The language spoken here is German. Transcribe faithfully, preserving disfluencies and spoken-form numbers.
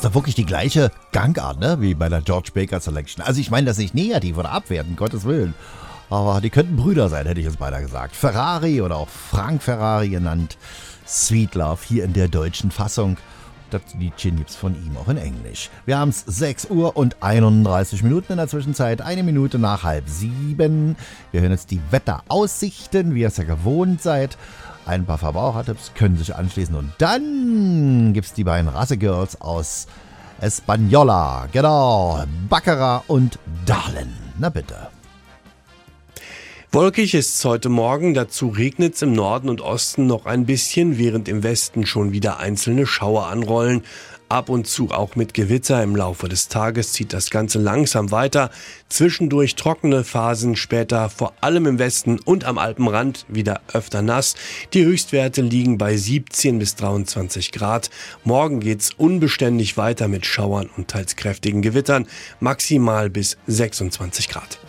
ist doch wirklich die gleiche Gangart, ne? Wie bei der George Baker Selection. Also ich meine das nicht negativ oder abwerten, Gottes Willen. Aber die könnten Brüder sein, hätte ich jetzt beinahe gesagt. Ferrari oder auch Frank Ferrari genannt. Sweet Love hier in der deutschen Fassung. Das Liedchen gibt's von ihm auch in Englisch. Wir haben es sechs Uhr und einunddreißig Minuten in der Zwischenzeit. Eine Minute nach halb sieben. Wir hören jetzt die Wetteraussichten, wie ihr es ja gewohnt seid. Ein paar Verbrauchertipps können sich anschließen. Und dann gibt's die beiden Rassegirls aus Española. Genau, Baccarat und Darlin. Na bitte. Wolkig ist es heute Morgen, dazu regnet es im Norden und Osten noch ein bisschen, während im Westen schon wieder einzelne Schauer anrollen. Ab und zu auch mit Gewitter. Im Laufe des Tages zieht das Ganze langsam weiter. Zwischendurch trockene Phasen, später vor allem im Westen und am Alpenrand wieder öfter nass. Die Höchstwerte liegen bei siebzehn bis dreiundzwanzig Grad. Morgen geht's unbeständig weiter mit Schauern und teils kräftigen Gewittern, maximal bis sechsundzwanzig Grad.